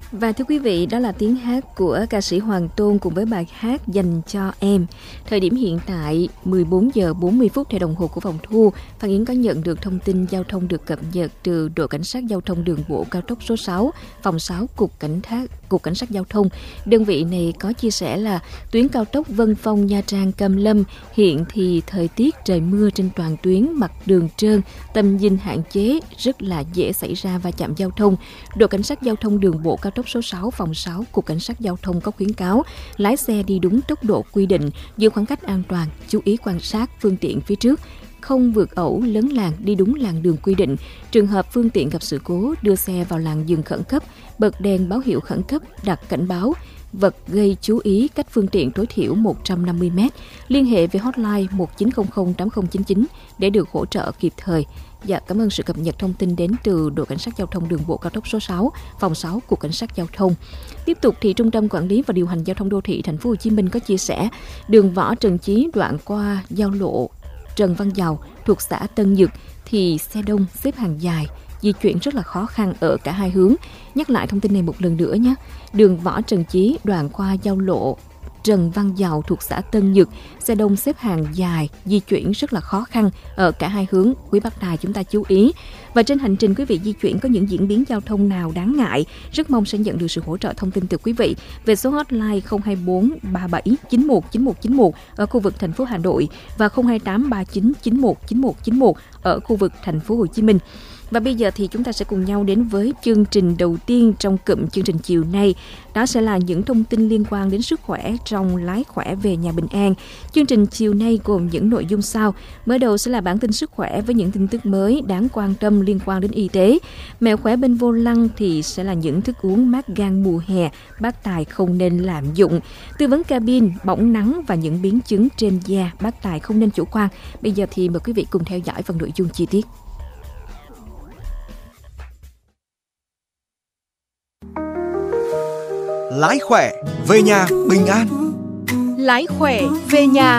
Và thưa quý vị, đó là tiếng hát của ca sĩ Hoàng Tôn cùng với bài hát Dành cho em. Thời điểm hiện tại 14 giờ 40 phút theo đồng hồ của phòng thu. Phan Yến có nhận được thông tin giao thông được cập nhật từ đội cảnh sát giao thông đường bộ cao tốc số 6, phòng 6 Cục Cảnh sát giao thông. Đơn vị này có chia sẻ là tuyến cao tốc Vân Phong Nha Trang Cam Lâm hiện thì thời tiết trời mưa trên toàn tuyến, mặt đường trơn, tầm nhìn hạn chế, rất là dễ xảy ra va chạm giao thông. Đội cảnh sát giao thông đường bộ cao tốc số 6, phòng 6, Cục Cảnh sát Giao thông có khuyến cáo lái xe đi đúng tốc độ quy định, giữ khoảng cách an toàn, chú ý quan sát phương tiện phía trước, không vượt ẩu, lấn làn, đi đúng làn đường quy định. Trường hợp phương tiện gặp sự cố, đưa xe vào làn dừng khẩn cấp, bật đèn báo hiệu khẩn cấp, đặt cảnh báo, vật gây chú ý cách phương tiện tối thiểu 150 m. Liên hệ với hotline 1900 8099 để được hỗ trợ kịp thời. Dạ, cảm ơn sự cập nhật thông tin đến từ đội cảnh sát giao thông đường bộ cao tốc số 6, phòng 6 Cục Cảnh sát Giao thông. Tiếp tục thì Trung tâm Quản lý và Điều hành Giao thông Đô thị Thành phố Hồ Chí Minh có chia sẻ đường Võ Trần Chí đoạn qua giao lộ Trần Văn Dầu thuộc xã Tân Nhật thì xe đông xếp hàng dài, di chuyển rất là khó khăn ở cả hai hướng. Nhắc lại thông tin này một lần nữa nhé. Đường Võ Trần Chí đoạn qua giao lộ Trần Văn Dầu thuộc xã Tân Nhật, xe đông xếp hàng dài, di chuyển rất là khó khăn ở cả hai hướng. Quý bác tài chúng ta chú ý. Và trên hành trình quý vị di chuyển có những diễn biến giao thông nào đáng ngại, rất mong sẽ nhận được sự hỗ trợ thông tin từ quý vị về số hotline 024 37 91 91 91 ở khu vực thành phố Hà Nội và 028 39 91 91 91 ở khu vực thành phố Hồ Chí Minh. Và bây giờ thì chúng ta sẽ cùng nhau đến với chương trình đầu tiên trong cụm chương trình chiều nay. Đó sẽ là những thông tin liên quan đến sức khỏe trong Lái khỏe về nhà bình an. Chương trình chiều nay gồm những nội dung sau. Mở đầu sẽ là bản tin sức khỏe với những tin tức mới đáng quan tâm liên quan đến y tế. Mẹo khỏe bên vô lăng thì sẽ là những thức uống mát gan mùa hè, bác tài không nên lạm dụng. Tư vấn cabin, bỏng nắng và những biến chứng trên da, bác tài không nên chủ quan. Bây giờ thì mời quý vị cùng theo dõi phần nội dung chi tiết. Lái khỏe về nhà bình an. Lái khỏe về nhà